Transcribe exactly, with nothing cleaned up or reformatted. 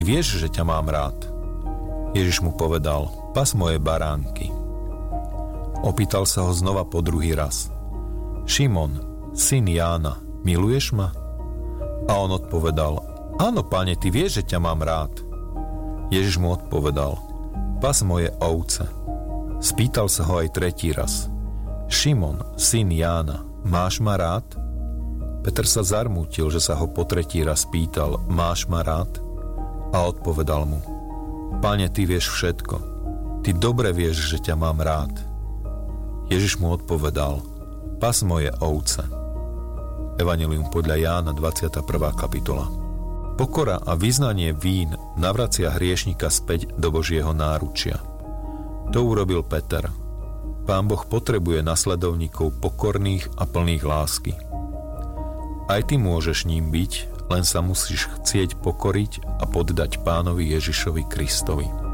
Vieš, že ťa mám rád. Ježiš mu povedal: Pas moje baránky. Opýtal sa ho znova po druhý raz: Šimon, syn Jána, miluješ ma? A on odpovedal: Áno, Pane, ty vieš, že ťa mám rád. Ježiš mu odpovedal: Pas moje ovce. Spýtal sa ho aj tretí raz: Šimon, syn Jána, máš ma rád? Peter sa zarmútil, že sa ho po tretí raz pýtal: Máš ma rád? A odpovedal mu: Pane, ty vieš všetko. Ty dobre vieš, že ťa mám rád. Ježiš mu odpovedal: Pas moje ovce. Evanjelium podľa Jána, dvadsiata prvá kapitola. Pokora a vyznanie vín navracia hriešnika späť do Božieho náručia. To urobil Peter. Pán Boh potrebuje nasledovníkov pokorných a plných lásky. Aj ty môžeš ním byť, len sa musíš chcieť pokoriť a poddať Pánovi Ježišovi Kristovi.